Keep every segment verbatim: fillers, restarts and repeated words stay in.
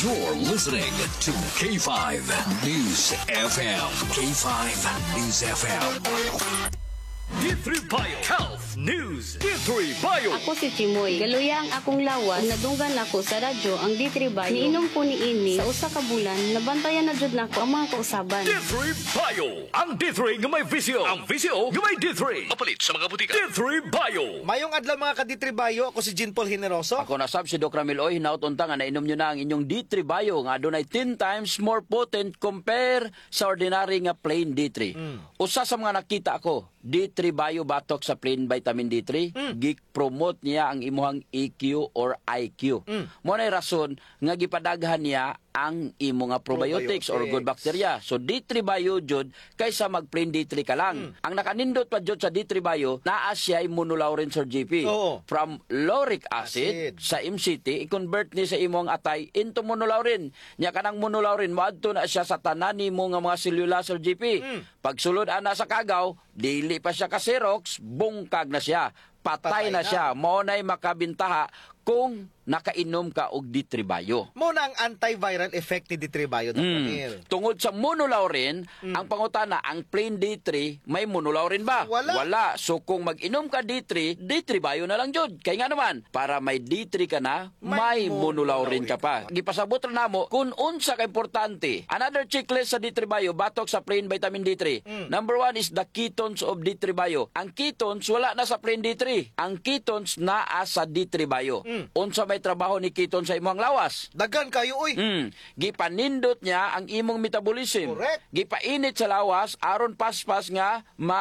You're listening to K five News F M. K five News F M. D three Bio Health News. D three Bio. Ako si Chimoy. Galuya ang akong lawas. Nadunggan ako sa radyo ang D three Bio. Niinom ko ni ini sa usa ka bulan. Nabantayan na jud nako ang mga kausaban. D three Bio. Ang D three nga may visio. Ang visio nga may D three. Mapalit sa mga butika. D three Bio. Mayong adlaw mga ka-D three Bio, ako si Jean Paul Generoso. Ako na sab si Doc Ramil Oy, hinaut-unta nga nainom nyo na ang inyong D three Bio nga adunay ten times more potent compare sa ordinary nga plain D three. Mm. Usa sa mga nakita ako, D three Bio batok sa plain vitamin D three, mm. gi-promote niya ang imuhang E Q or I Q. Mm. Mo nay rason nga gipadaghan niya ang imo nga probiotics, probiotics or good bacteria. So D three Bio jud kaysa mag plain D three ka lang. Mm. Ang nakanindot pa jud sa D three Bio, naa siya immunolaurin Sir G P. Oo. From lauric acid, acid sa M C T, i-convert ni sa imong atay into monolaurin. Nya kanang monolaurin moadto na siya sa tanan nimo nga mga selula Sir G P. Mm. Pagsulod ana sa kagaw, dili pa siya ka Xerox, bungkag na siya. Patay, Patay na, na siya. Mao nay makabintaha kung nakainom ka og D three Bio. Mo na ang antiviral effect ni D three Bio. Mm. Tungod sa monolaurin, mm. ang pangutana, ang plain D three, may monolaurin ba? Wala. Wala. So kung mag-inom ka D three, D three Bio na lang jud. Kaya nga naman, para may D three ka na, may, may monolaurin ka pa. Gipasabot ra namo kung unsa ka importante. Another checklist sa D three Bio, batok sa plain vitamin D three. Mm. Number one is the ketones of D three Bio. Ang ketones, wala na sa plain D three. Ang ketones naa sa D three Bio. Mm. Unsa may trabaho ni ketone sa imong lawas? Dagan kayo, uy. Mm. Gipanindot niya ang imong metabolism. Correct. Gipainit sa lawas aron paspas nga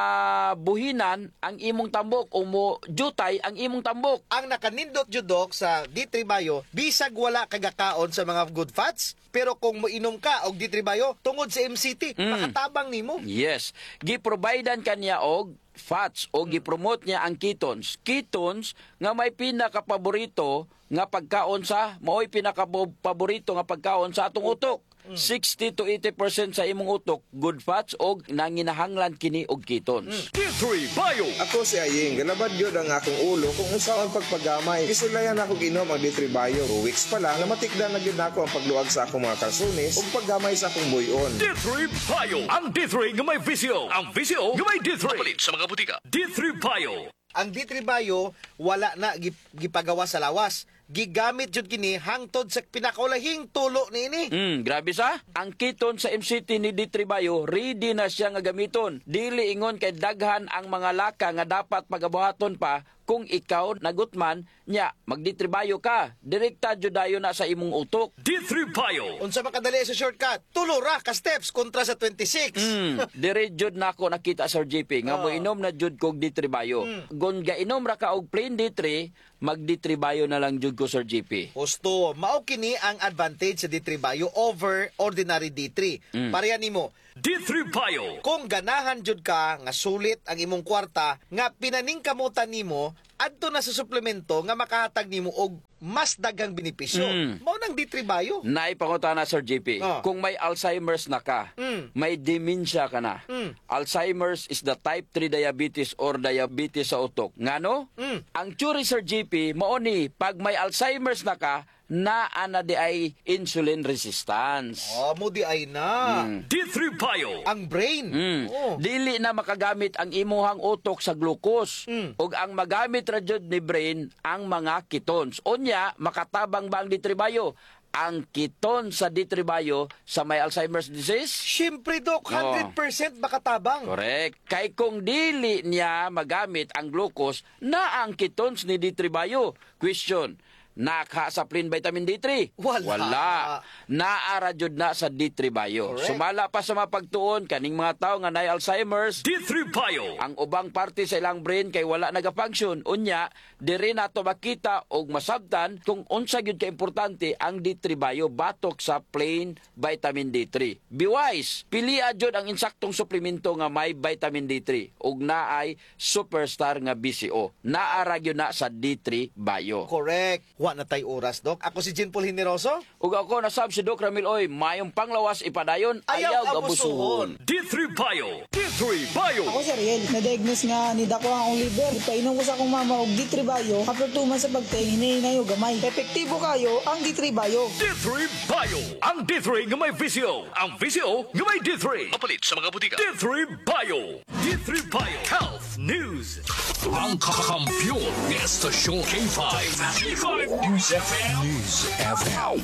mabuhinan ang imong tambok o mo jutay ang imong tambok. Ang nakanindot judok sa D three Bio, bisag wala kagakaon sa mga good fats, pero kung moinom ka og D three Bio tungod sa M C T, mm. makatabang nimo. Yes. Giprovidean kaniya og fats o gipromote niya ang ketones. Ketones nga may pinaka-paborito nga pagkaon sa, mao'y pinaka-paborito nga pagkaon sa atong utok. Mm. sixty to eighty percent sa imong utok, good fats o nanginahanglan kini og ketones. Mm. D three Bio. Ako si Aying, galabad yun ang akong ulo kung usaon pagpagamay. Kisulayan ako ginom ang D three Bio. two weeks pa lang, namatikdan na gyud ako ang pagluag sa akong mga kalsunis ug paggamay sa akong buyon. D three Bio. Ang D three nga may visio. Ang visio nga may D three. Mapalit sa mga butika. D three Bio. Ang D three Bio wala na gipagawa sa lawas. Gigamit jud kini hangtod sa pinakaulahing tulo niini. Mm, grabe sa. Ang ketone sa M C T ni D three Bio, ready na siya nga gamiton. Dili ingon kay daghan ang mga laka nga dapat pagabuhaton pa kung ikaw nagutman nya mag D three Bio ka. Direkta jud dayon na sa imong utok. D three Bio. Unsa makadali sa shortcut? Tulo ra ka steps kontra sa twenty-six. Mm, dire jud nako nakita Sir J P nga oh. moinom na jud kog D three Bio. Mm. Gon gainom ra ka og plain D three, mag D three Bio na lang jud ko Sir J P. Gusto, mao kini ang advantage sa D three Bio over ordinary D three. Mm. Pareha nimo. D three Bio. Kung ganahan jud ka nga sulit ang imong kwarta nga pinaningkamutan nimo adto na sa suplemento nga makahatag nimo og mas daghang benepisyo. Mm. Mao nang D three Bio. Naipangutana Sir J P. Oh. Kung may Alzheimer's na ka, mm. may dementia ka na. Mm. Alzheimer's is the type three diabetes or diabetes sa utok. Ngano? Mm. Ang theory Sir J P, mao ni pag may Alzheimer's na ka, na ana di ay insulin resistance. Oh, mo di ay na. Mm. D three Bio. Ang brain. Mm. Oh. Dili na makagamit ang imuhang utok sa glucose. Mm. Ug ang magamit ra jud ni brain ang mga ketones. Unya, makatabang ba ang D three Bio? Ang keton sa D three Bio sa may Alzheimer's disease? Siyempre, Dok, one hundred percent makatabang. Correct. Kay kung dili niya magamit ang glucose na ang ketones ni D three Bio. Question, naka sa plain vitamin D three? Wala. Wala. Naara jud na sa D three Bio. Correct. Sumala pa sa mapagtuon kaning mga tawo nga nay Alzheimer's, D three Bio. ang ubang parte sa ilang brain kay wala nagafunction. Unya, diri nato makita og masabtan kung unsa gyud ka importante ang D three Bio batok sa plain vitamin D three. Be wise, pilia jud ang insaktong suplemento nga may vitamin D three ug naay superstar nga B C O. Naara gyud na sa D three Bio. Correct. Wa na tay oras, Dok. Ako si Jean Paul Generoso. Ug ako nasab si Doc Ramil Oy, mayong panglawas ipadayon, Ayaw ayaw abusuhon. gabusuhon. D three Bio. D three Bio. Ako si Ariel, na-diagnose nga ni Dako ang akong liver. Ipainom ko sa akong mama og D three Bio. After two months sa pagtingin, hinahinay og gamay. Epektibo kayo ang D three Bio. D three Bio. Ang D three nga may visyo. Ang visyo nga may D three. Mapalit sa mga butika. D three Bio. D three Bio. Health News. Ang kakampiyon ng estasyon K five. K five News F M. News F M.